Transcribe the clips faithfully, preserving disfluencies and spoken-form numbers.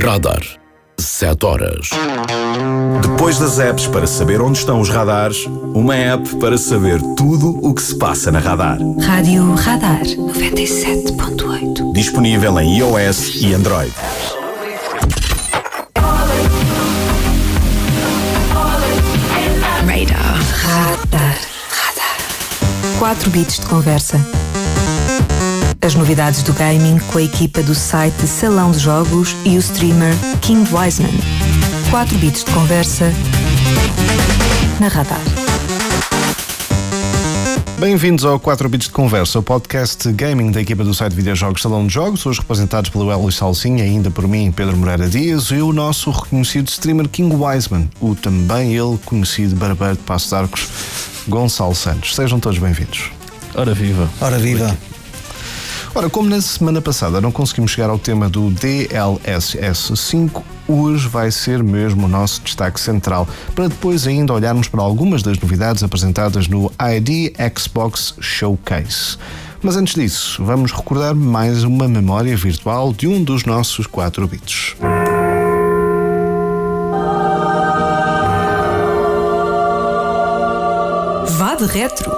Radar. sete horas. Depois das apps para saber onde estão os radares, uma app para saber tudo o que se passa na Radar. Rádio Radar noventa e sete ponto oito. Disponível em iOS e Android. Radar. Radar. Radar. quatro bits de conversa. As novidades do gaming com a equipa do site Salão de Jogos e o streamer King Wiseman. quatro bits de conversa na Radar. Bem-vindos ao quatro bits de conversa, o podcast gaming da equipa do site de videojogos Salão de Jogos, hoje representados pelo Hélio Salsinha, ainda por mim, Pedro Moreira Dias, e o nosso reconhecido streamer King Wiseman, o também ele conhecido barbeiro de Passo de Arcos, Gonçalo Santos. Sejam todos bem-vindos. Ora viva. Ora viva. Ora, como na semana passada não conseguimos chegar ao tema do D L S S cinco, hoje vai ser mesmo o nosso destaque central, para depois ainda olharmos para algumas das novidades apresentadas no I D Xbox Showcase. Mas antes disso, vamos recordar mais uma memória virtual de um dos nossos quatro bits. Vá de retro.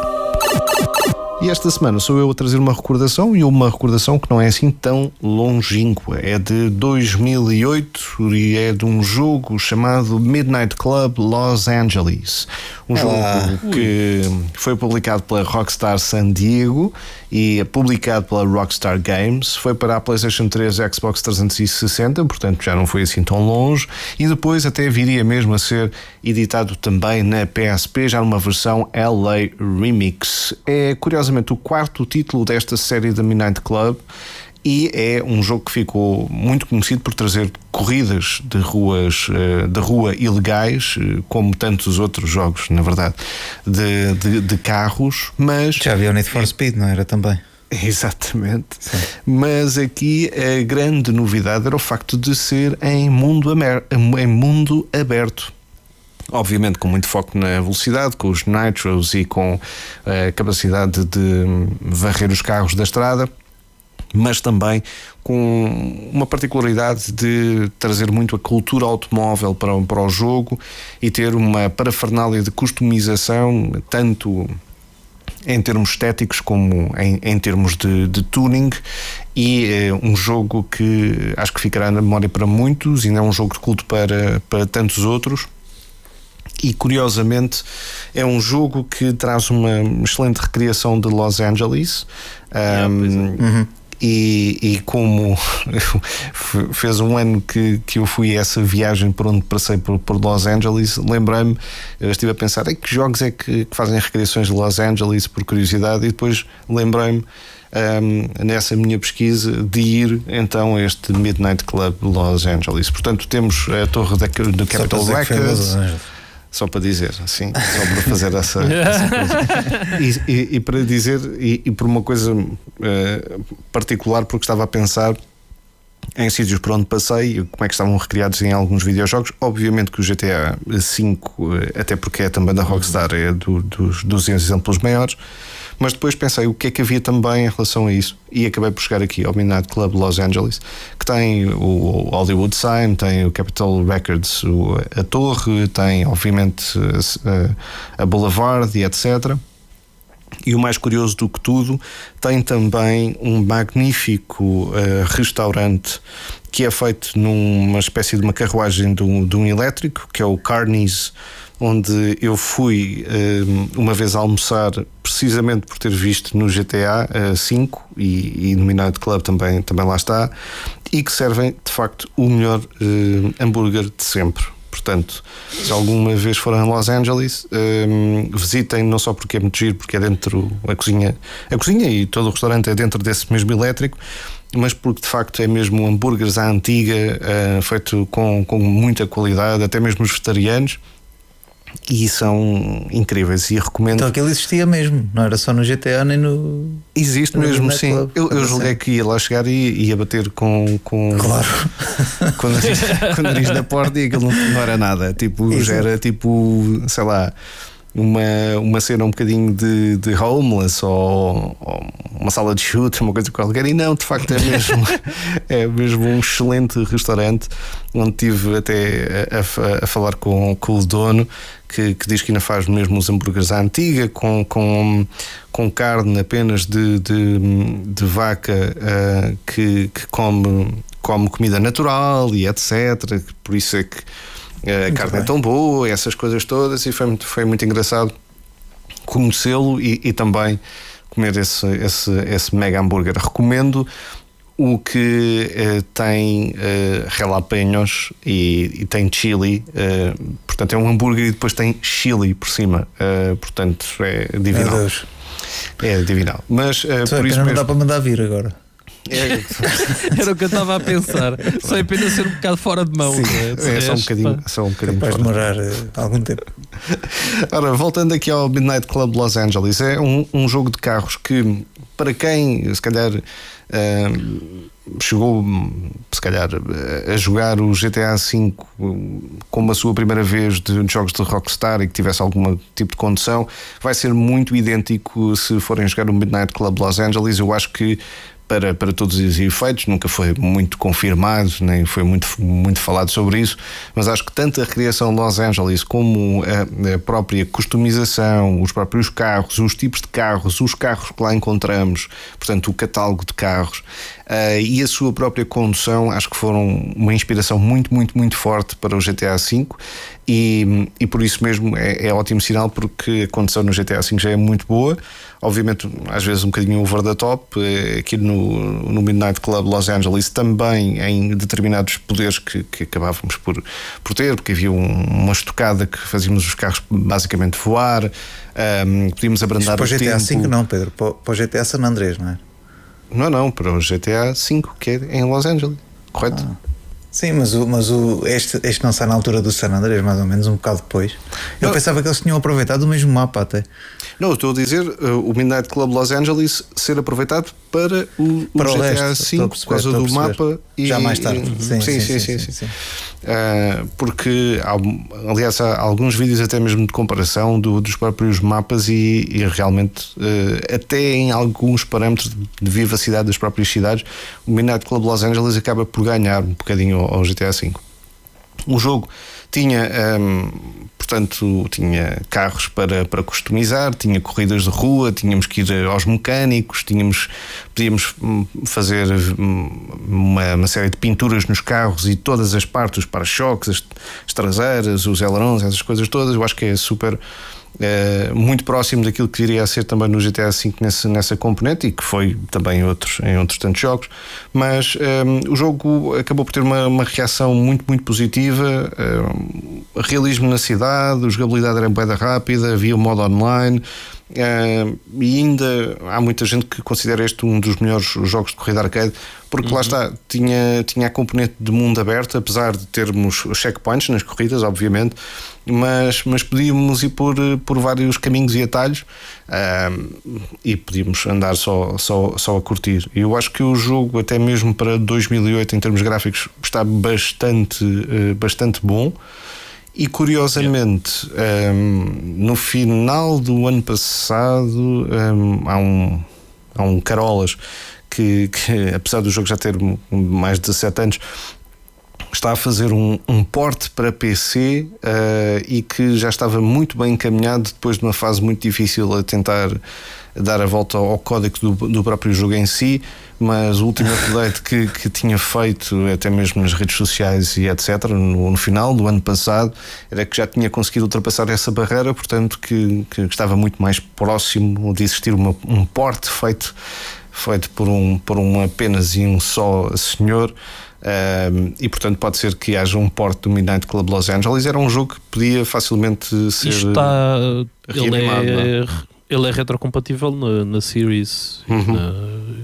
E esta semana sou eu a trazer uma recordação, e uma recordação que não é assim tão longínqua. É de dois mil e oito e é de um jogo chamado Midnight Club Los Angeles. Um jogo ah, que foi publicado pela Rockstar San Diego e publicado pela Rockstar Games. Foi para a PlayStation três e Xbox trezentos e sessenta, portanto já não foi assim tão longe. E depois até viria mesmo a ser editado também na P S P, já numa versão L A Remix. É curiosamente o quarto título desta série da Midnight Club e é um jogo que ficou muito conhecido por trazer corridas de ruas de rua ilegais, como tantos outros jogos, na verdade, de, de, de carros, mas... Já havia o Need for Speed, não era também? Exatamente. Sim. Mas aqui a grande novidade era o facto de ser em mundo, amer... em mundo aberto. Obviamente com muito foco na velocidade, com os nitros e com a capacidade de varrer os carros da estrada, mas também com uma particularidade de trazer muito a cultura automóvel para, para o jogo e ter uma parafernália de customização, tanto em termos estéticos como em, em termos de, de tuning, e é um jogo que acho que ficará na memória para muitos, e não é um jogo de culto para, para tantos outros. E curiosamente é um jogo que traz uma excelente recriação de Los Angeles. Yeah, um, é. uhum. e, e como fez um ano que, que eu fui a essa viagem por onde passei por, por Los Angeles, lembrei-me, eu estive a pensar em que jogos é que, que fazem recriações de Los Angeles, por curiosidade, e depois lembrei-me Um, nessa minha pesquisa de ir então a este Midnight Club Los Angeles. Portanto, temos a torre da, do Capitol Records, só para dizer, assim, só para fazer essa, essa coisa. E, e, e para dizer, e, e por uma coisa uh, particular, porque estava a pensar em sítios por onde passei e como é que estavam recriados em alguns videojogos. Obviamente que o G T A cinco, até porque é também da Rockstar, é do, dos, dos exemplos maiores. Mas depois pensei o que é que havia também em relação a isso, e acabei por chegar aqui ao Midnight Club Los Angeles, que tem o Hollywood Sign, tem o Capitol Records, o, a torre, tem obviamente a, a Boulevard e etcétera. E o mais curioso do que tudo, tem também um magnífico uh, restaurante que é feito numa espécie de uma carruagem de um, de um elétrico, que é o Carnies, onde eu fui uh, uma vez almoçar, precisamente por ter visto no G T A cinco e, e no Midnight Club também, também lá está, e que servem de facto o melhor uh, hambúrguer de sempre. Portanto, se alguma vez forem a Los Angeles, um, visitem, não só porque é muito giro, porque é dentro a cozinha, a cozinha e todo o restaurante é dentro desse mesmo elétrico, mas porque de facto é mesmo hambúrgueres à antiga, uh, feito com, com muita qualidade, até mesmo os vegetarianos, e são incríveis e recomendo. Então aquilo existia mesmo, não era só no G T A nem no... Existe no mesmo, sim. Club. Eu, eu julguei que ia lá chegar e ia bater com, com... Claro. com o nariz, com o nariz na porta, e aquilo não, não era nada. Tipo, já era tipo, sei lá, uma, uma cena um bocadinho de, de homeless ou, ou uma sala de chute, uma coisa qualquer, e não, de facto é mesmo, é mesmo um excelente restaurante onde tive até a, a, a falar com, com o dono, que, que diz que ainda faz mesmo os hambúrgueres à antiga, com, com, com carne apenas de, de, de vaca uh, que, que come, come comida natural e etcétera. Por isso é que a carne bem. É tão boa, essas coisas todas, e foi muito, foi muito engraçado conhecê-lo e, e também comer esse, esse, esse mega hambúrguer. Recomendo o que eh, tem eh, jalapeños e, e tem chili, eh, portanto é um hambúrguer e depois tem chili por cima, eh, portanto é divinal. É divinal. Mas eh, por isso mesmo... não dá para mandar vir agora. É, era o que eu estava a pensar. Só é pena ser um bocado fora de mão. Sim, é, é só um bocadinho, só um bocadinho capaz de demorar uh, algum tempo. Ora, voltando aqui ao Midnight Club Los Angeles, é um, um jogo de carros que, para quem se calhar uh, chegou se calhar a jogar o G T A cinco como a sua primeira vez de, de jogos de Rockstar e que tivesse algum tipo de condução, vai ser muito idêntico se forem jogar o Midnight Club Los Angeles. Eu acho que Para, para todos os efeitos, nunca foi muito confirmado, nem foi muito, muito falado sobre isso, mas acho que tanto a recriação de Los Angeles como a, a própria customização, os próprios carros, os tipos de carros, os carros que lá encontramos, portanto o catálogo de carros uh, e a sua própria condução, acho que foram uma inspiração muito, muito, muito forte para o G T A cinco. E, e por isso mesmo é, é ótimo sinal, porque a condução no G T A cinco já é muito boa, obviamente às vezes um bocadinho over the top. Aqui no, no Midnight Club Los Angeles também em determinados poderes que, que acabávamos por, por ter, porque havia um, uma estocada que fazíamos os carros basicamente voar, um, podíamos abrandar para o tempo. G T A cinco não, Pedro, para, para o G T A San Andrés, não é? Não, não, para o G T A cinco, que é em Los Angeles, correto? Ah. Sim, mas, o, mas o, este, este não sai na altura do San Andrés, mais ou menos, um bocado depois. Eu não. Pensava que eles tinham aproveitado o mesmo mapa até. Não, estou a dizer uh, o Midnight Club Los Angeles ser aproveitado para o, o para G T A cinco por causa do mapa. E, já mais tarde. E, sim, sim, sim, sim. sim, sim, sim. Uh, porque, há, aliás, há alguns vídeos até mesmo de comparação do, dos próprios mapas e, e realmente, uh, até em alguns parâmetros de vivacidade das próprias cidades, o Midnight Club Los Angeles acaba por ganhar um bocadinho ao, ao G T A cinco. O jogo tinha, um, portanto, tinha carros para, para customizar, tinha corridas de rua, tínhamos que ir aos mecânicos, tínhamos, podíamos fazer uma, uma série de pinturas nos carros e todas as partes, os para-choques, as, as traseiras, os ailerons, essas coisas todas. Eu acho que é super... Uh, muito próximo daquilo que viria a ser também no G T A cinco nessa, nessa componente, e que foi também em outros, em outros tantos jogos, mas um, o jogo acabou por ter uma, uma reação muito, muito positiva. Um, realismo na cidade, a jogabilidade era bem rápida, havia o modo online. Uh, e ainda há muita gente que considera este um dos melhores jogos de corrida arcade, porque uhum. lá está, tinha, tinha a componente de mundo aberto, apesar de termos checkpoints nas corridas, obviamente, mas, mas podíamos ir por, por vários caminhos e atalhos, uh, e podíamos andar só, só, só a curtir. E eu acho que o jogo, até mesmo para dois mil e oito, em termos gráficos, está bastante, uh, bastante bom. E curiosamente, yeah. um, no final do ano passado, um, há, um, há um Carolas que, que, apesar do jogo já ter mais de dezassete anos, está a fazer um, um port para P C uh, e que já estava muito bem encaminhado depois de uma fase muito difícil a tentar dar a volta ao código do, do próprio jogo em si, mas o último update que, que tinha feito até mesmo nas redes sociais e etcétera no, no final do ano passado era que já tinha conseguido ultrapassar essa barreira, portanto que, que estava muito mais próximo de existir uma, um port feito, feito por, um, por um apenas e um só senhor. Um, e portanto pode ser que haja um port do Midnight Club Los Angeles. Era um jogo que podia facilmente ser está, reanimado. Ele é, ele é retrocompatível na, na Series. Uhum. Na,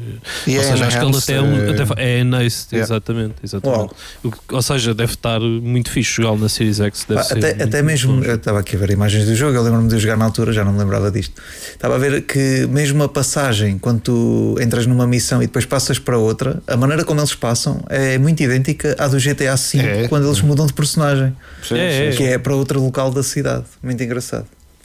e ou é seja, acho que ele até, é, até é nice, yeah. exatamente, exatamente. Wow. Ou seja, deve estar muito fixe jogá-lo na Series X. Deve ah, ser até muito, até mesmo, muito eu estava aqui a ver imagens do jogo, eu lembro-me de eu jogar na altura, já não me lembrava disto. Estava a ver que mesmo a passagem, quando tu entras numa missão e depois passas para outra, a maneira como eles passam é muito idêntica à do G T A cinco, é. quando eles mudam de personagem, é, que é para outro local da cidade. Muito engraçado.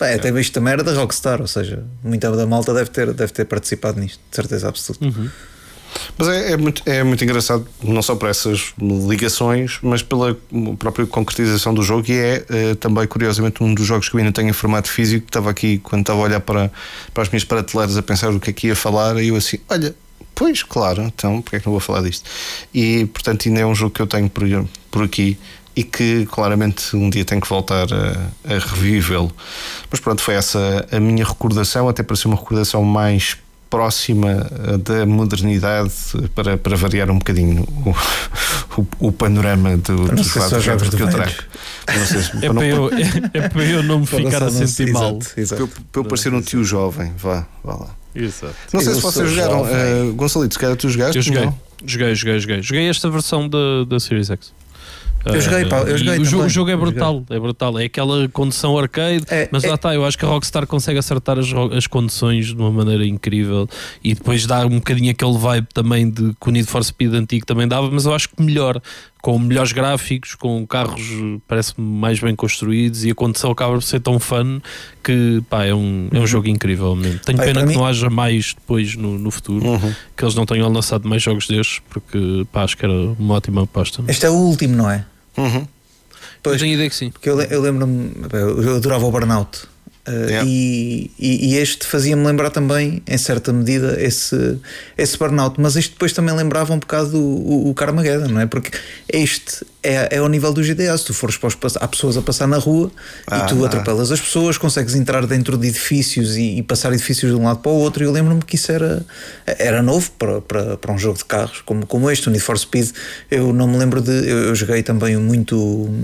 Pá, até isto também era da Rockstar, ou seja, muita da malta deve ter, deve ter participado nisto, de certeza absoluta. Uhum. Mas é, é, muito, é muito engraçado, não só por essas ligações, mas pela própria concretização do jogo. E é uh, também, curiosamente, um dos jogos que eu ainda tenho em formato físico. Estava aqui, quando estava a olhar para, para as minhas prateleiras, a pensar o que é que ia falar, e eu assim, olha, pois, claro, então porque é que não vou falar disto? E, portanto, ainda é um jogo que eu tenho por, por aqui e que claramente um dia tenho que voltar a, a revivê-lo. Mas pronto, foi essa a minha recordação, até para ser uma recordação mais próxima da modernidade, para, para variar um bocadinho o, o, o panorama do, dos quadros jogos que eu trago. Não sei se, é, para não, eu, é, é para eu não me ficar a sentir exato, mal. Exato. Para, para eu parecer um tio jovem, vá, vá lá. Exato. Não sei eu se vocês jogaram, uh, Gonçalito, se calhar tu jogaste? Eu joguei, não? joguei, joguei, joguei. Joguei esta versão da, da Series X. Eu joguei, pá, eu joguei o, jogo, o jogo é eu brutal, joguei. é brutal. É aquela condução arcade, É, mas é, lá está. Eu acho que a Rockstar consegue acertar as, as conduções de uma maneira incrível e depois dar um bocadinho aquele vibe também de que o Need for Speed antigo também dava, mas eu acho que melhor, com melhores gráficos, com carros parece-me mais bem construídos, e a condução acaba por ser tão fun que pá, é, um, é um jogo incrível mesmo. Tenho Pai, pena que mim... não haja mais depois no, no futuro, Uhum. que eles não tenham lançado mais jogos destes, porque pá, acho que era uma ótima aposta. Este é o último, não é? Uhum. Eu tenho ideia que sim. Porque eu, eu lembro-me, eu adorava o Burnout. Uh, Yeah. e, e, e este fazia-me lembrar também, em certa medida, esse, esse Burnout, mas este depois também lembrava um bocado o, o Carmageddon, não é? Porque este é, é ao nível do G T A. Se tu fores para os, há pessoas a passar na rua ah, e tu ah. atropelas as pessoas, consegues entrar dentro de edifícios e, e passar edifícios de um lado para o outro. E eu lembro-me que isso era, era novo para, para, para um jogo de carros como, como este, o Need for Speed. Eu não me lembro de. Eu, eu joguei também muito.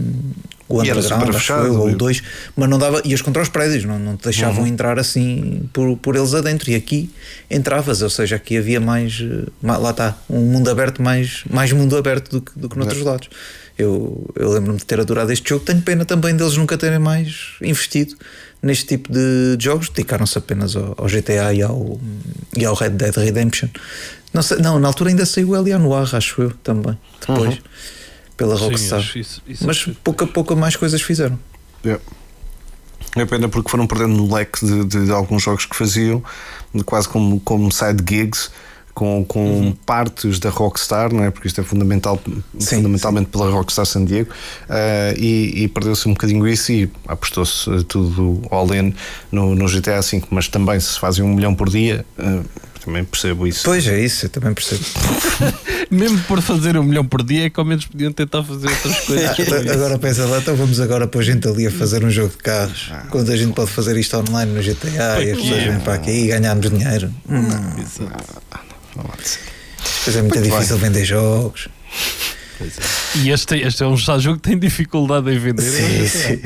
O E era Underground, super acho que fechado, foi, ou e- o dois, mas não dava, ias contra os prédios, não, não te deixavam Uhum. entrar assim por, por eles adentro, e aqui entravas, ou seja, aqui havia mais, eh, ma- lá está, um mundo aberto, mais, mais mundo aberto do que, do que noutros lados. Eu, eu lembro-me de ter adorado este jogo. Tenho pena também deles nunca terem mais investido neste tipo de jogos, dedicaram-se apenas ao, ao G T A e ao, e ao Red Dead Redemption. Não, sei, não, na altura ainda saiu o L A Noir, acho eu, também, depois. Uhum. Pela Sim, Rockstar. acho isso- isso Mas é- pouco a pouco mais coisas fizeram. Yeah. É pena porque foram perdendo no leque de, de, de alguns jogos que faziam, de quase como, como side gigs, com, com Uhum. partes da Rockstar, não é? Porque isto é fundamental, Sim, fundamentalmente pela Rockstar San Diego, uh, e, e perdeu-se um bocadinho isso e apostou-se uh, tudo all-in no, no G T A cinco, mas também se fazem um milhão por dia, uh, também percebo isso. Pois é, isso, eu também percebo. Mesmo por fazer um milhão por dia, é que ao menos podiam tentar fazer outras coisas. Ah, agora pensa lá, então vamos agora pôr gente ali a fazer um jogo de carros, quando a gente pode fazer isto online no G T A e as pessoas vêm para aqui e ganharmos dinheiro. Hum, Não há de ser. Depois é muito, Muito difícil vender jogos. E este, este é um jogo que tem dificuldade em vender. Sim, é sim,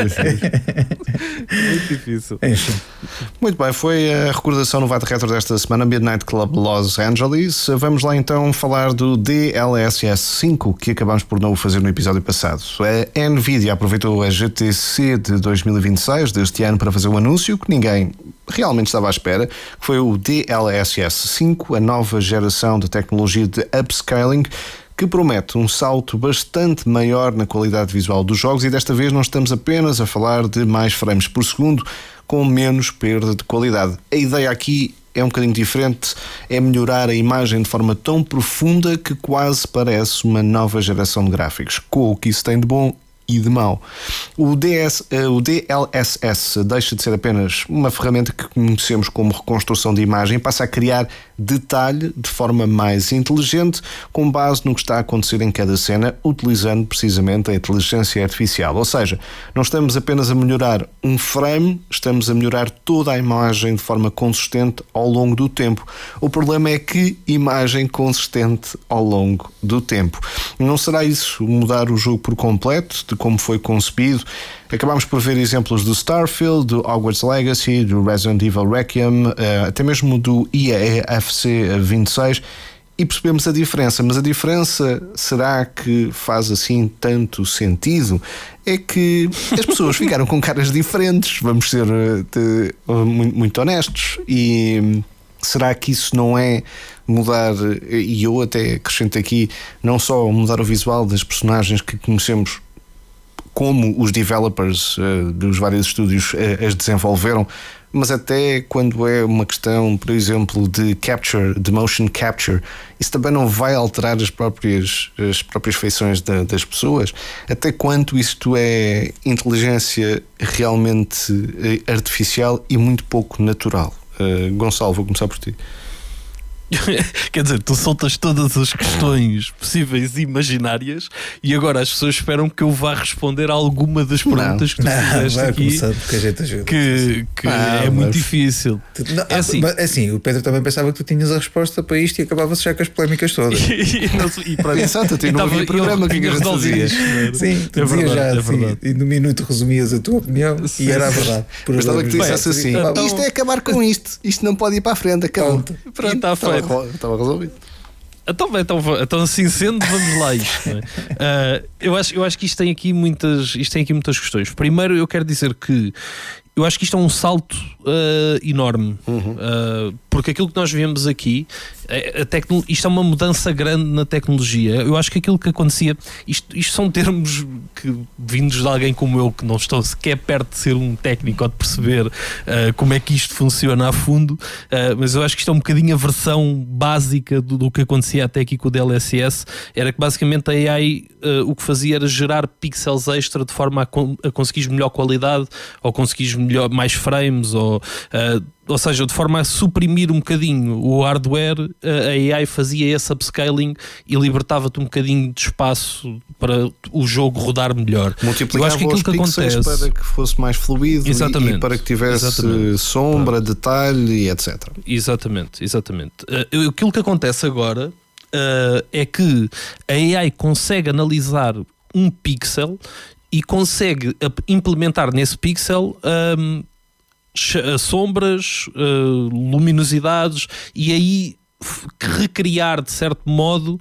muito difícil. Enfim. Muito bem, foi a recordação no Vate Retro desta semana, Midnight Club Los Angeles. Vamos lá então falar do D L S S cinco, que acabámos por não o fazer no episódio passado. A Nvidia aproveitou a G T C de dois mil e vinte e seis deste ano para fazer um anúncio que ninguém realmente estava à espera, que foi o D L S S cinco, a nova geração de tecnologia de upscaling, que promete um salto bastante maior na qualidade visual dos jogos, e desta vez não estamos apenas a falar de mais frames por segundo, com menos perda de qualidade. A ideia aqui é um bocadinho diferente, é melhorar a imagem de forma tão profunda que quase parece uma nova geração de gráficos, com o que isso tem de bom e de mau. O, D S, uh, o D L S S deixa de ser apenas uma ferramenta que conhecemos como reconstrução de imagem, passa a criar detalhe de forma mais inteligente, com base no que está a acontecer em cada cena, utilizando precisamente a inteligência artificial. Ou seja, não estamos apenas a melhorar um frame, estamos a melhorar toda a imagem de forma consistente ao longo do tempo. O problema é que imagem consistente ao longo do tempo. Não será isso mudar o jogo por completo, de como foi concebido? Acabámos por ver exemplos do Starfield, do Hogwarts Legacy, do Resident Evil Requiem, até mesmo do E A F C vinte e seis, e percebemos a diferença. Mas a diferença, será que faz assim tanto sentido? É que as pessoas ficaram com caras diferentes, vamos ser de, muito, muito honestos, e será que isso não é mudar, e eu até acrescento aqui, não só mudar o visual das personagens que conhecemos como os developers uh, dos vários estúdios uh, as desenvolveram, mas até quando é uma questão, por exemplo, de capture, de motion capture, isso também não vai alterar as próprias, as próprias feições da, das pessoas. Até quanto isto é inteligência realmente artificial e muito pouco natural. Uh, Gonçalo, vou começar por ti. Quer dizer, tu soltas todas as questões possíveis e imaginárias e agora as pessoas esperam que eu vá responder a alguma das perguntas não. que tu fizeste não, aqui, que, a gente ajuda, que, que não, é mas... muito difícil. Não, é assim. Mas, assim, o Pedro também pensava que tu tinhas a resposta para isto e acabava-se já com as polémicas todas. e, não, e para Exato, tu não havia programa que a gente fazia. Sim, tu é dizias já é assim, e no minuto resumias a tua opinião sim, e era a verdade. Mas estava que tu dissesse assim: então... isto é acabar com isto, isto não pode ir para a frente, acabou. Pronto, Pronto está feito. Estava resolvido. Então, então, então assim sendo, vamos lá isto, não é? uh, eu, acho, eu acho que isto tem aqui muitas isto tem aqui muitas questões. Primeiro eu quero dizer que eu acho que isto é um salto uh, enorme, uhum. uh, porque aquilo que nós vemos aqui, a tecno, isto é uma mudança grande na tecnologia. Eu acho que aquilo que acontecia, isto, isto são termos que, vindos de alguém como eu, que não estou sequer perto de ser um técnico ou de perceber uh, como é que isto funciona a fundo, uh, mas eu acho que isto é um bocadinho a versão básica do, do que acontecia até aqui com o D L S S. Era que basicamente a A I uh, o que fazia era gerar pixels extra de forma a, con a conseguires melhor qualidade ou conseguires melhor, mais frames ou, uh, ou seja, de forma a suprimir um bocadinho o hardware, a A I fazia esse upscaling e libertava-te um bocadinho de espaço para o jogo rodar melhor. Multiplicava eu acho que aquilo que acontece para que fosse mais fluido e, e para que tivesse exatamente. sombra, Pronto. detalhe e etcétera. Exatamente, exatamente. Uh, aquilo que acontece agora uh, é que a A I consegue analisar um pixel e consegue implementar nesse pixel um, sombras, uh, luminosidades e aí recriar de certo modo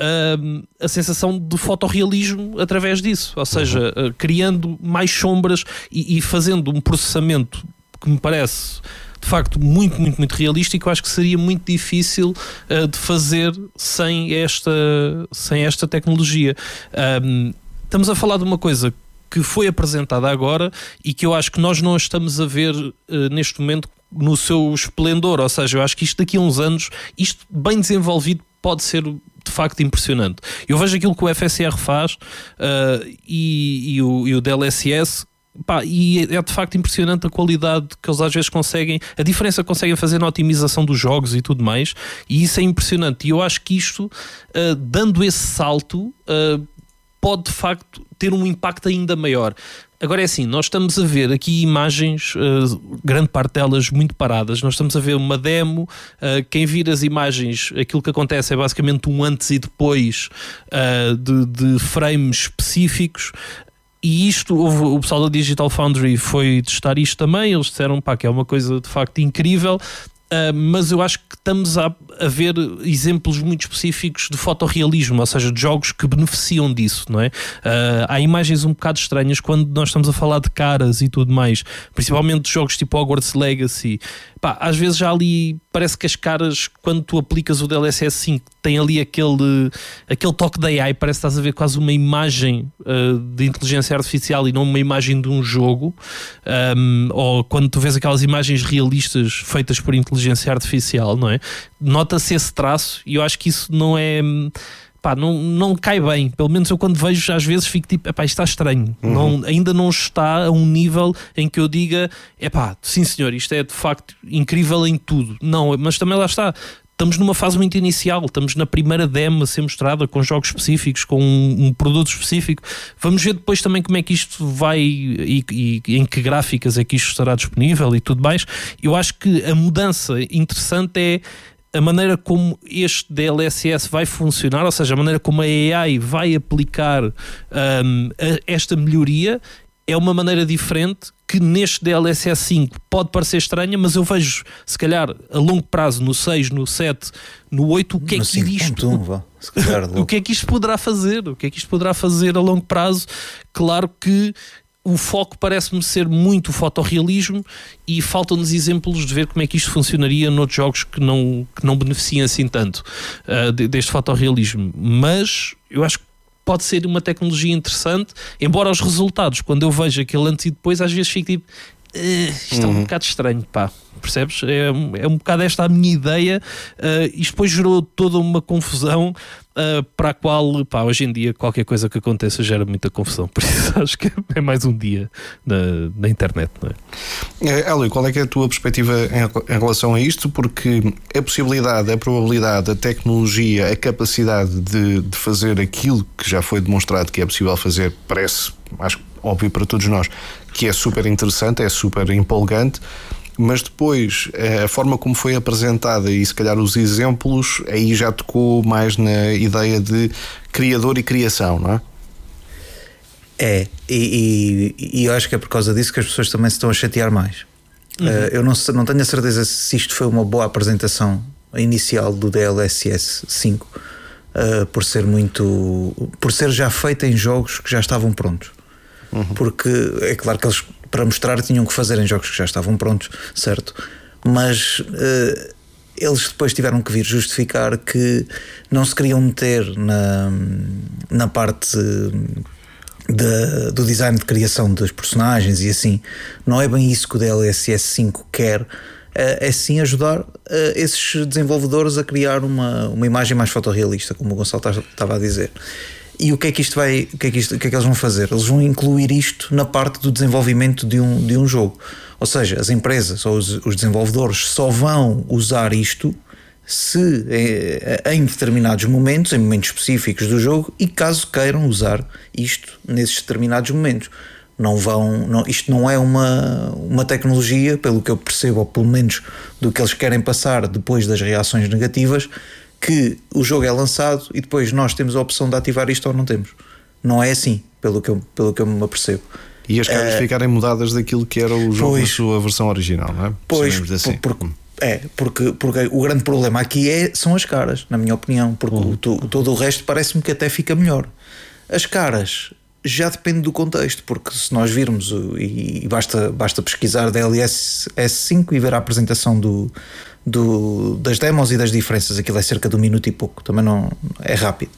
uh, a sensação de fotorrealismo através disso, ou seja, uh, criando mais sombras e, e fazendo um processamento que me parece de facto muito, muito, muito realístico. Eu acho que seria muito difícil uh, de fazer sem esta, sem esta tecnologia. Um, estamos a falar de uma coisa que foi apresentada agora e que eu acho que nós não estamos a ver uh, neste momento no seu esplendor, ou seja, eu acho que isto daqui a uns anos, isto bem desenvolvido pode ser de facto impressionante. Eu vejo aquilo que o F S R faz uh, e, e, o, e o D L S S, pá, e é de facto impressionante a qualidade que eles às vezes conseguem, a diferença que conseguem fazer na otimização dos jogos e tudo mais, e isso é impressionante. E eu acho que isto, uh, dando esse salto, uh, pode de facto ter um impacto ainda maior. Agora é assim, nós estamos a ver aqui imagens, uh, grande parte delas muito paradas, nós estamos a ver uma demo, uh, quem vir as imagens, aquilo que acontece é basicamente um antes e depois uh, de, de frames específicos. E isto, houve, o pessoal da Digital Foundry foi testar isto também, eles disseram pá, que é uma coisa de facto incrível. Uh, mas eu acho que estamos a, a ver exemplos muito específicos de fotorrealismo, ou seja, de jogos que beneficiam disso, não é? Uh, há imagens um bocado estranhas quando nós estamos a falar de caras e tudo mais, principalmente de jogos tipo Hogwarts Legacy. Pá, às vezes já ali parece que as caras, quando tu aplicas o D L S S cinco, tem ali aquele, aquele toque da A I, parece que estás a ver quase uma imagem uh, de inteligência artificial e não uma imagem de um jogo. Um, ou quando tu vês aquelas imagens realistas feitas por inteligência artificial, não é? Nota-se esse traço e eu acho que isso não é... Pá, não, não cai bem. Pelo menos eu quando vejo às vezes fico tipo, epá, isto está estranho. Uhum. Não, ainda não está a um nível em que eu diga, epá, sim senhor, isto é de facto incrível em tudo. Não, mas também lá está. Estamos numa fase muito inicial, estamos na primeira demo a ser mostrada com jogos específicos, com um, um produto específico. Vamos ver depois também como é que isto vai e, e, e em que gráficas é que isto estará disponível e tudo mais. Eu acho que a mudança interessante é a maneira como este D L S S vai funcionar, ou seja, a maneira como a A I vai aplicar um, a, esta melhoria é uma maneira diferente que neste D L S S cinco pode parecer estranha, mas eu vejo, se calhar, a longo prazo, no seis, no sete, no oito, o que é que isto... Um, vá, se calhar, o que é que isto poderá fazer? O que é que isto poderá fazer a longo prazo? Claro que o foco parece-me ser muito o fotorrealismo e faltam-nos exemplos de ver como é que isto funcionaria noutros jogos que não, que não beneficiam assim tanto uh, deste fotorrealismo. Mas eu acho que pode ser uma tecnologia interessante, embora os resultados, quando eu vejo aquele antes e depois, às vezes fico tipo, Uh, isto uhum. é um bocado estranho, pá, percebes? É, é um bocado esta a minha ideia. Uh, isto depois gerou toda uma confusão uh, para a qual, pá, hoje em dia qualquer coisa que aconteça gera muita confusão. Por isso acho que é mais um dia na, na internet, não é? É, Hélio, qual é que é a tua perspectiva em, em relação a isto? Porque a possibilidade, a probabilidade, a tecnologia, a capacidade de, de fazer aquilo que já foi demonstrado que é possível fazer, parece, acho óbvio para todos nós, que é super interessante, é super empolgante, mas depois a forma como foi apresentada e se calhar os exemplos, aí já tocou mais na ideia de criador e criação, não é? É, e, e, e eu acho que é por causa disso que as pessoas também se estão a chatear mais. Uhum. Uh, eu não, não tenho a certeza se isto foi uma boa apresentação inicial do D L S S cinco, uh, por ser muito, por ser já feita em jogos que já estavam prontos. Uhum. Porque é claro que eles, para mostrar, tinham que fazer em jogos que já estavam prontos, certo? Mas uh, eles depois tiveram que vir justificar que não se queriam meter na, na parte de, do design de criação dos personagens e assim. Não é bem isso que o D L S S cinco quer. É sim ajudar uh, esses desenvolvedores a criar uma, uma imagem mais fotorrealista, como o Gonçalo estava a dizer. E o que é que isto vai, o que é que, isto, o que é que eles vão fazer? Eles vão incluir isto na parte do desenvolvimento de um, de um jogo. Ou seja, as empresas ou os, os desenvolvedores só vão usar isto se em determinados momentos, em momentos específicos do jogo, e caso queiram usar isto nesses determinados momentos. Não vão, não, isto não é uma, uma tecnologia, pelo que eu percebo, ou pelo menos do que eles querem passar depois das reações negativas, que o jogo é lançado e depois nós temos a opção de ativar isto ou não temos. Não é assim, pelo que eu, pelo que eu me apercebo. E as caras é, ficarem mudadas daquilo que era o jogo pois, na sua versão original, não é? Pois, assim. por, por, é, porque, porque o grande problema aqui é, são as caras, na minha opinião, porque uhum. o, todo o resto parece-me que até fica melhor. As caras já depende do contexto, porque se nós virmos, e basta, basta pesquisar D L S S cinco e ver a apresentação do, do, das demos e das diferenças, aquilo é cerca de um minuto e pouco, também não é rápido.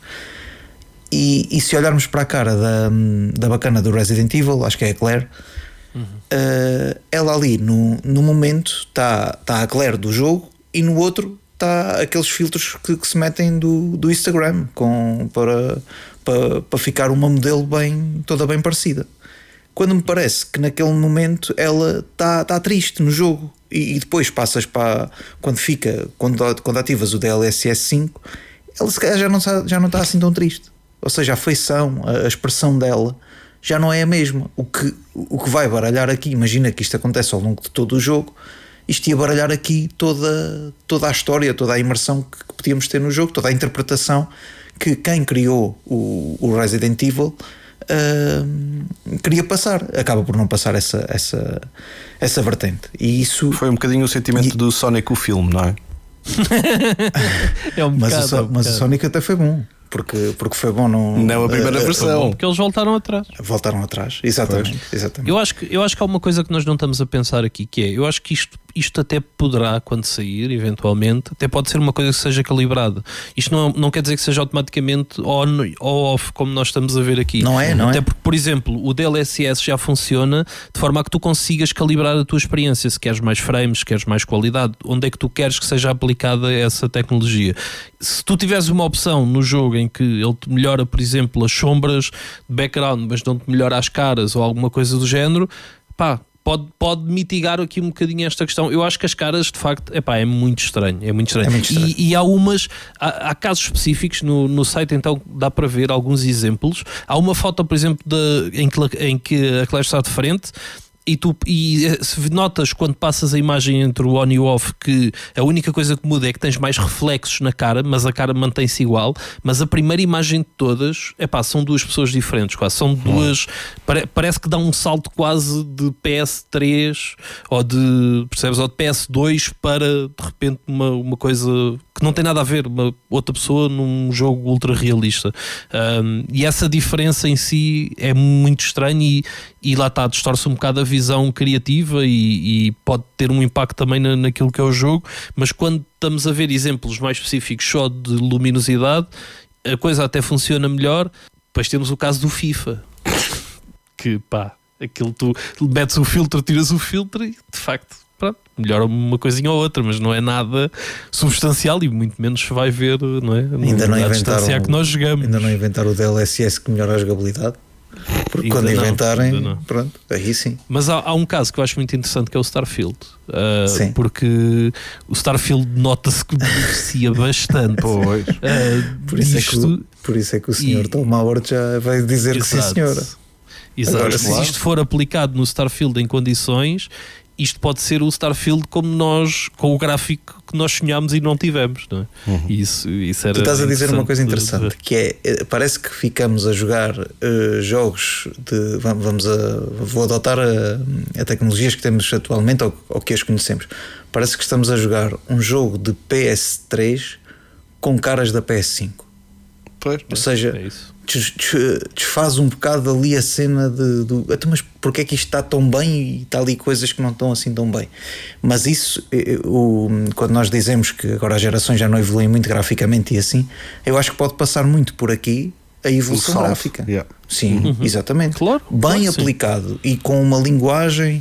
E, e se olharmos para a cara da, da bacana do Resident Evil, acho que é a Claire, uhum. uh, ela ali no, no momento está tá a Claire do jogo e no outro está aqueles filtros que, que se metem do, do Instagram com, para, para, para ficar uma modelo bem, toda bem parecida. Quando me parece que naquele momento ela está está triste no jogo e, e depois passas para quando fica, quando, quando ativas o D L S S cinco, ela se calhar já não está, já não está assim tão triste. Ou seja, a feição, a expressão dela já não é a mesma. O que, o que vai baralhar aqui, imagina que isto acontece ao longo de todo o jogo, isto ia baralhar aqui toda, toda a história, toda a imersão que podíamos ter no jogo, toda a interpretação que quem criou o, o Resident Evil uh, queria passar. Acaba por não passar essa, essa, essa vertente. E isso foi um bocadinho o sentimento e... do Sonic, o filme, não é? é um mas, bocado, o, so, é um mas o Sonic até foi bom. Porque, porque foi bom no, não a primeira uh, versão, porque eles voltaram atrás. Voltaram atrás, exatamente, exatamente. Eu acho, que, eu acho que há uma coisa que nós não estamos a pensar aqui, que é, eu acho que isto, isto até poderá, quando sair, eventualmente, até pode ser uma coisa que seja calibrada. Isto não, não quer dizer que seja automaticamente on ou off, como nós estamos a ver aqui. Não é, não até é? porque, por exemplo, o D L S S já funciona de forma a que tu consigas calibrar a tua experiência, se queres mais frames, se queres mais qualidade, onde é que tu queres que seja aplicada essa tecnologia. Se tu tiveres uma opção no jogo em que ele te melhora, por exemplo, as sombras de background, mas não te melhora as caras ou alguma coisa do género, pá, pode, pode mitigar aqui um bocadinho esta questão. Eu acho que as caras, de facto, epá, é muito estranho. É muito estranho. É muito estranho. E, e há umas, há, há casos específicos no, no site, então dá para ver alguns exemplos. Há uma foto, por exemplo, de, em, que, em que a Claire está de frente. E tu e se notas quando passas a imagem entre o on e o off que a única coisa que muda é que tens mais reflexos na cara, mas a cara mantém-se igual. Mas a primeira imagem de todas, epá, são duas pessoas diferentes, quase. São duas, pare, parece que dá um salto quase de P S três ou de, percebes, ou de P S dois para de repente uma, uma coisa que não tem nada a ver, uma outra pessoa num jogo ultra realista. Um, e essa diferença em si é muito estranha e, e lá está, distorce um bocado a visão criativa e, e pode ter um impacto também na, naquilo que é o jogo, mas quando estamos a ver exemplos mais específicos só de luminosidade, a coisa até funciona melhor. Depois temos o caso do FIFA, que pá, aquilo tu metes o filtro, tiras o filtro e de facto, pronto, melhora uma coisinha ou outra, mas não é nada substancial e muito menos se vai ver, não é? Ainda não inventaram, que nós jogamos. Ainda não inventaram o D L S S que melhora a jogabilidade. Porque ainda quando não, inventarem, pronto, aí sim. Mas há, há um caso que eu acho muito interessante, que é o Starfield, uh, porque o Starfield nota-se que beneficia bastante. Pois. Uh, por, isso disto, é que o, por isso é que o senhor e, Tom Howard já vai dizer exato, que sim, senhora. Exato. Agora, se isto for aplicado no Starfield em condições, isto pode ser o Starfield como nós, com o gráfico que nós sonhámos e não tivemos, não é? Uhum. Isso, isso era tu estás a dizer uma coisa interessante, que é, parece que ficamos a jogar uh, jogos de, vamos a, vou adotar a, a tecnologias que temos atualmente ou, ou que as conhecemos, parece que estamos a jogar um jogo de P S três com caras da P S cinco. Pois, ou seja, é desfaz um bocado ali a cena de, do, mas porque é que isto está tão bem e está ali coisas que não estão assim tão bem. Mas isso, o, quando nós dizemos que agora as gerações já não evoluem muito graficamente e assim, eu acho que pode passar muito por aqui a evolução gráfica. Yeah. Sim, uhum. exatamente. Claro, bem claro, aplicado sim. E com uma linguagem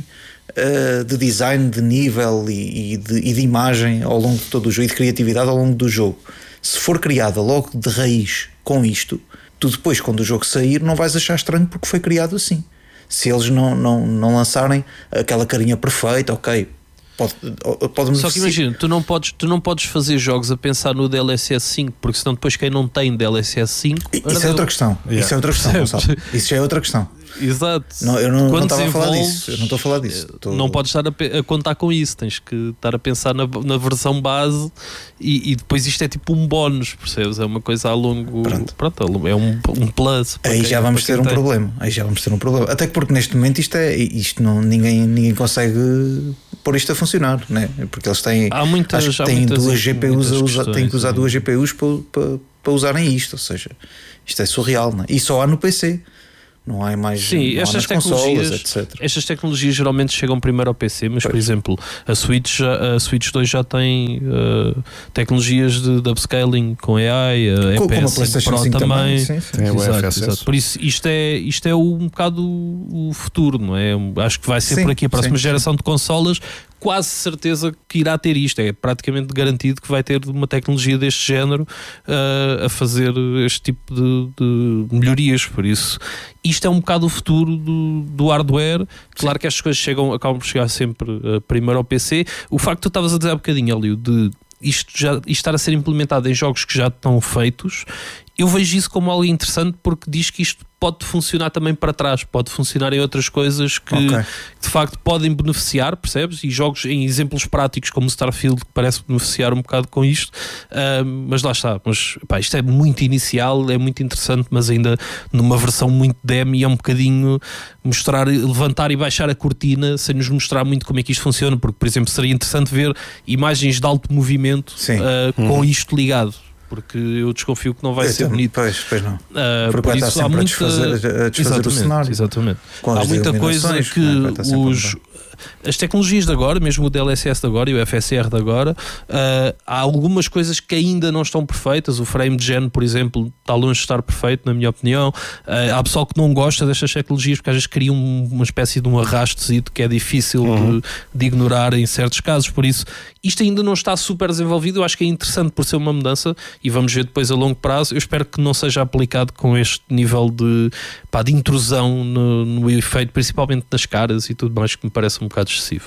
uh, de design de nível e, e, de, e de imagem ao longo de todo o jogo e de criatividade ao longo do jogo. Se for criada logo de raiz com isto, tu depois, quando o jogo sair, não vais achar estranho porque foi criado assim. Se eles não, não, não lançarem aquela carinha perfeita, ok, pode, pode só que imagina, tu não, podes, tu não podes fazer jogos a pensar no D L S S cinco, porque senão depois quem não tem D L S S cinco... Isso é outra questão, yeah. Isso é outra questão, Gonçalo. Isso já é outra questão. Exato. Não, eu não, não estava a falar disso. Eu não estou a falar disso. Estou... Não podes estar a, a contar com isso. Tens que estar a pensar na, na versão base e, e depois isto é tipo um bónus, percebes? É uma coisa a longo. Pronto, Pronto é um, um plus. Aí quem, já vamos ter um tem. problema. Aí já vamos ter um problema. Até porque neste momento isto é isto não ninguém ninguém consegue pôr isto a funcionar, né? Porque eles têm. Há muitas. Acho que há têm muitas, duas G P Us a usar, têm que usar sim. duas G P Us para, para, para usarem isto. Ou seja, isto é surreal, né? E só há no P C. Não há mais. Sim, não estas há nas tecnologias, consolas, etcétera. Estas tecnologias geralmente chegam primeiro ao P C, mas pois. Por exemplo, a Switch, a Switch dois já tem uh, tecnologias de, de upscaling com A I, a com, E P S Pro também. também. Sim, sim. É, exato, exato. Por isso, isto é, isto é um bocado o futuro, não é? Acho que vai ser sim, por aqui a próxima sim, geração sim. de consolas. Quase certeza que irá ter isto, é praticamente garantido que vai ter uma tecnologia deste género uh, a fazer este tipo de, de melhorias. Por isso, isto é um bocado o futuro do, do hardware. Claro que estas coisas chegam, acabam por chegar sempre uh, primeiro ao P C. O facto que tu estavas a dizer há bocadinho, Elio, de isto, já, isto estar a ser implementado em jogos que já estão feitos, eu vejo isso como algo interessante porque diz que isto pode funcionar também para trás, pode funcionar em outras coisas que okay. de facto podem beneficiar, percebes? E jogos em exemplos práticos como o Starfield que parece beneficiar um bocado com isto, uh, mas lá está, mas, pá, isto é muito inicial, é muito interessante, mas ainda numa versão muito demo e é um bocadinho mostrar, levantar e baixar a cortina sem nos mostrar muito como é que isto funciona, porque por exemplo seria interessante ver imagens de alto movimento uh, com uhum. isto ligado. Porque eu desconfio que não vai eu ser também, bonito. Pois, pois não. Uh, porque por isso há muita... a desfazer, a desfazer o cenário. Exatamente. Há muita coisa que os... as tecnologias de agora, mesmo o D L S S de agora e o F S R de agora, uh, há algumas coisas que ainda não estão perfeitas. O frame gen, por exemplo, está longe de estar perfeito, na minha opinião. Uh, há pessoal que não gosta destas tecnologias porque às vezes criam uma espécie de um arrasto-zito que é difícil uhum. de, de ignorar em certos casos. Por isso, isto ainda não está super desenvolvido. Eu acho que é interessante por ser uma mudança e vamos ver depois a longo prazo. Eu espero que não seja aplicado com este nível de, pá, de intrusão no, no efeito, principalmente nas caras e tudo mais, que me parece um bocado excessivo.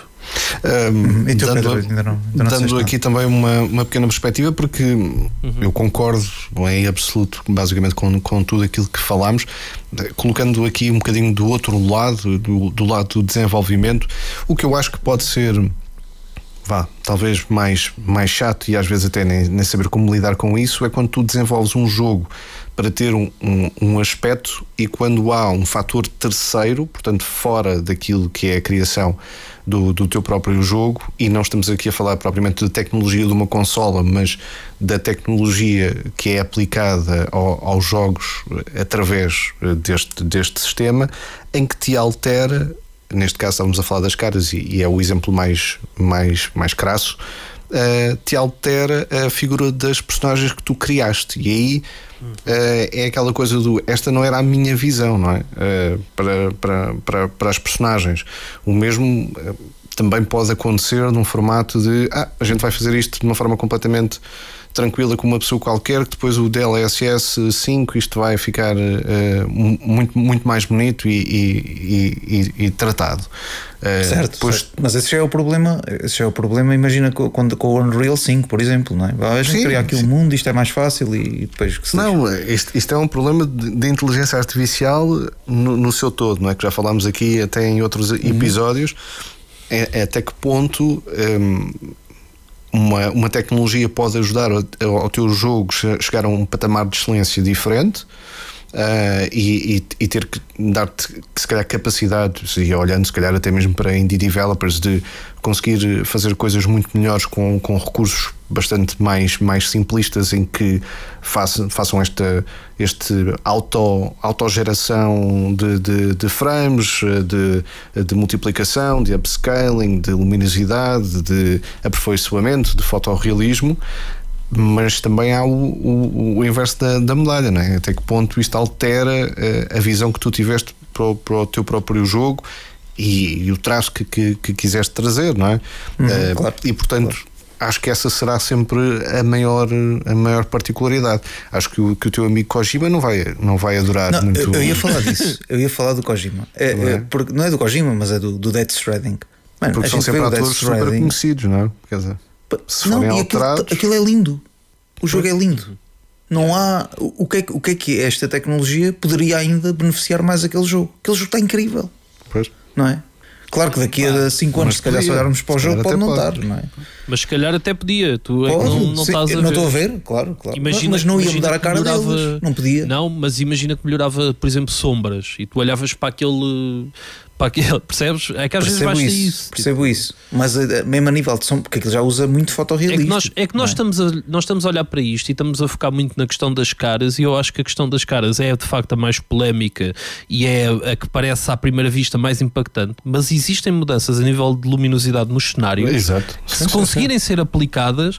Um, então, dando Pedro, ainda não, ainda não dando aqui também uma, uma pequena perspectiva, porque uhum. eu concordo em absoluto basicamente com, com tudo aquilo que falámos, colocando aqui um bocadinho do outro lado, do, do lado do desenvolvimento, o que eu acho que pode ser, vá, talvez mais, mais chato e às vezes até nem, nem saber como lidar com isso, é quando tu desenvolves um jogo para ter um, um, um aspecto e quando há um fator terceiro, portanto fora daquilo que é a criação do, do teu próprio jogo, e não estamos aqui a falar propriamente de tecnologia de uma consola, mas da tecnologia que é aplicada ao, aos jogos através deste, deste sistema, em que te altera, neste caso estávamos a falar das caras e, e é o exemplo mais, mais, mais crasso, uh, te altera a figura das personagens que tu criaste. E aí uh, é aquela coisa do esta não era a minha visão, não é? Uh, para, para, para, para as personagens. O mesmo uh, também pode acontecer num formato de ah, a gente vai fazer isto de uma forma completamente tranquila com uma pessoa qualquer, que depois o D L S S cinco isto vai ficar uh, muito, muito mais bonito e, e, e, e tratado. Uh, certo, depois... certo, mas esse já é o problema. Esse já é o problema. Imagina com, com o Unreal cinco, por exemplo, não é? A gente criar aqui o um mundo, isto é mais fácil e depois que se não, isto, isto é um problema de, de inteligência artificial no, no seu todo, não é? Que já falámos aqui até em outros uhum. episódios. É, é até que ponto um, uma, uma tecnologia pode ajudar ao, ao teu jogo chegar a um patamar de excelência diferente uh, e, e, e ter que dar-te, se calhar, capacidade, e olhando se calhar até mesmo para indie developers, de conseguir fazer coisas muito melhores com, com recursos bastante mais, mais simplistas, em que façam, façam esta este auto, autogeração de, de, de frames, de, de multiplicação, de upscaling, de luminosidade, de aperfeiçoamento, de fotorrealismo. Mas também há o, o, o inverso da, da medalha, não é? Até que ponto isto altera a, a visão que tu tiveste para o, para o teu próprio jogo e, e o traço que, que, que quiseste trazer, não é? Uhum, uh, claro, e portanto claro. Acho que essa será sempre a maior, a maior particularidade. Acho que o, que o teu amigo Kojima não vai, não vai adorar não, muito. Eu, eu ia falar disso, eu ia falar do Kojima. É, não, é? É, porque, não é do Kojima, mas é do, do Death Stranding. Mano, porque são sempre atores super conhecidos, não é? Quer dizer, se não, forem e alterados. Aquilo, aquilo é lindo. O jogo é lindo. Não há. O que, é, o que é que esta tecnologia poderia ainda beneficiar mais aquele jogo? Aquele jogo está incrível. Pois. Não é? Claro que daqui a cinco anos, se calhar, se olharmos para o jogo, pode não estar, não é? Mas se calhar até podia. Tu é que não, não sim, estás a não ver. estou a ver, claro, claro. Imagina, mas não ia mudar a cara melhorava, deles. Não podia. Não, mas imagina que melhorava, por exemplo, sombras. E tu olhavas para aquele. Para aquele, percebes? É que às percebo vezes basta isso, isso. Percebo tipo. isso. Mas mesmo a nível de som, porque aquilo já usa muito fotorrealismo. É que nós, é que nós, é? estamos a, nós estamos a olhar para isto e estamos a focar muito na questão das caras, e eu acho que a questão das caras é de facto a mais polémica e é a que parece à primeira vista mais impactante. Mas existem mudanças a nível de luminosidade no cenário. Exato. Que, se conseguirem ser aplicadas,